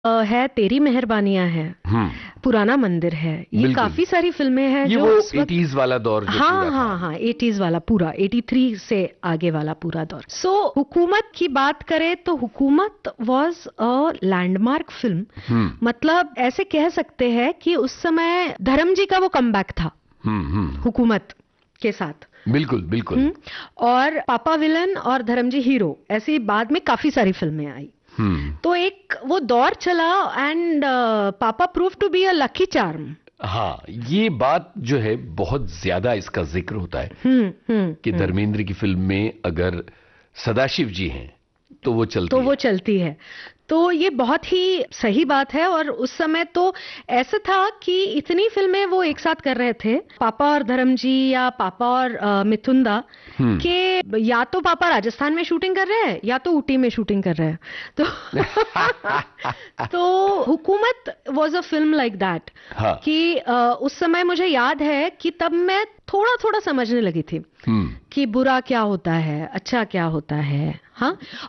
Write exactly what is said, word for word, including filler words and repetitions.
अ, है तेरी मेहरबानियां है, हम्म। पुराना मंदिर है, ये बिल्कुल। काफी सारी फिल्में हैं ये जो वो उस वक्त। एटीज वाला दौर जो हाँ पूरा था। हाँ हाँ, एटीज वाला पूरा, एटी थ्री से आगे वाला पूरा दौर। सो so, हुकूमत की बात करें तो हुकूमत वाज अ लैंडमार्क फिल्म। हम्म मतलब ऐसे कह सकते हैं कि उस समय धर्म जी का वो कमबैक था हम्म हम्म। हुकूमत के साथ। बिल्कुल बिल्कुल। हम्म, और पापा विलन और धर्मजी हीरो, ऐसी बाद में काफी सारी फिल्में आई। हम्म। तो एक वो दौर चला एंड पापा prove to be a lucky charm. हाँ, ये बात जो है बहुत ज्यादा इसका जिक्र होता है हम्म हम्म कि हम्म। धर्मेंद्र की फिल्म में अगर सदाशिव जी हैं तो वो चलती तो वो है। चलती है। तो ये बहुत ही सही बात है। और उस समय तो ऐसा था कि इतनी फिल्में वो एक साथ कर रहे थे, पापा और धर्मजी या पापा और अ, मिथुंदा, हम्म। कि या तो पापा राजस्थान में शूटिंग कर रहे हैं या तो ऊटी में शूटिंग कर रहे हैं। तो तो हुकूमत was a film like that हाँ। कि अ, उस समय मुझे याद है कि तब मैं थोड़ा थोड़ा समझने लगी थी हम्म। कि बुरा क्या होता है, अच्छा क्या होता है। हाँ,